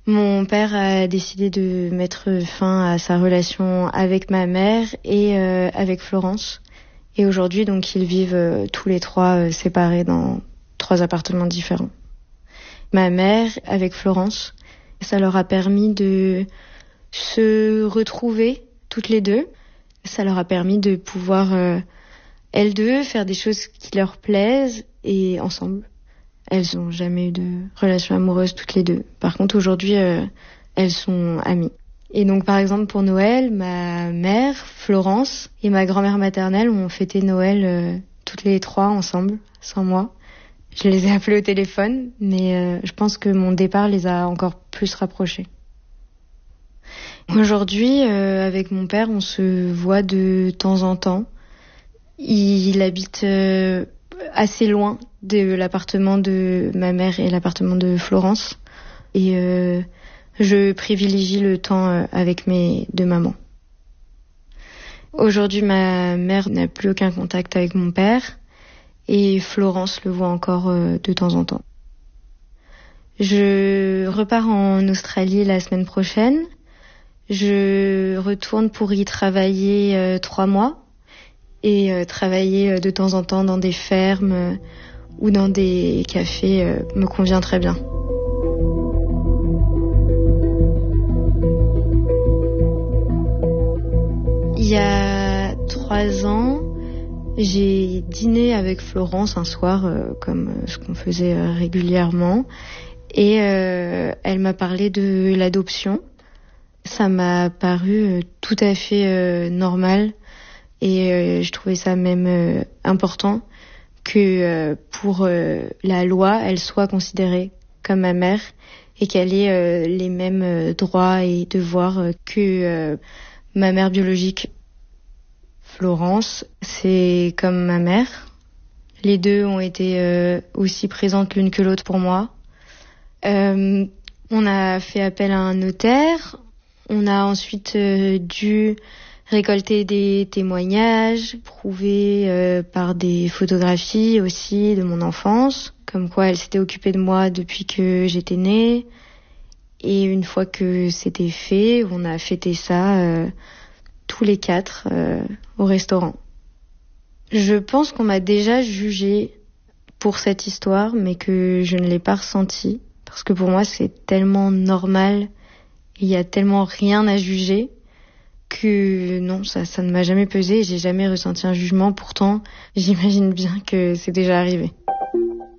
Mon père a décidé de mettre fin à sa relation avec ma mère et avec Florence. Et aujourd'hui, donc, ils vivent tous les trois séparés dans 3 appartements différents. Ma mère, avec Florence, ça leur a permis de se retrouver toutes les deux. Ça leur a permis de pouvoir, elles deux, faire des choses qui leur plaisent et ensemble. Elles n'ont jamais eu de relation amoureuse toutes les deux. Par contre, aujourd'hui, elles sont amies. Et donc, par exemple, pour Noël, ma mère, Florence, et ma grand-mère maternelle ont fêté Noël toutes les 3 ensemble, sans moi. Je les ai appelées au téléphone, mais je pense que mon départ les a encore plus rapprochées. Aujourd'hui, avec mon père, on se voit de temps en temps. Il habite assez loin de l'appartement de ma mère et l'appartement de Florence. Et je privilégie le temps avec mes 2 mamans. Aujourd'hui, ma mère n'a plus aucun contact avec mon père et Florence le voit encore de temps en temps. Je repars en Australie la semaine prochaine. Je retourne pour y travailler 3 mois et travailler de temps en temps dans des fermes ou dans des cafés me convient très bien. Il y a 3 ans, j'ai dîné avec Florence un soir, comme ce qu'on faisait régulièrement, et elle m'a parlé de l'adoption. Ça m'a paru tout à fait normal et je trouvais ça même important que pour la loi, elle soit considérée comme ma mère et qu'elle ait les mêmes droits et devoirs que ma mère biologique. Florence, c'est comme ma mère. Les deux ont été aussi présentes l'une que l'autre pour moi. On a fait appel à un notaire. On a ensuite dû récolter des témoignages, prouver par des photographies aussi de mon enfance, comme quoi elle s'était occupée de moi depuis que j'étais née. Et une fois que c'était fait, on a fêté ça tous les 4 au restaurant. Je pense qu'on m'a déjà jugée pour cette histoire, mais que je ne l'ai pas ressentie, parce que pour moi c'est tellement normal. Il y a tellement rien à juger que non, ça ne m'a jamais pesé et j'ai jamais ressenti un jugement. Pourtant, j'imagine bien que c'est déjà arrivé.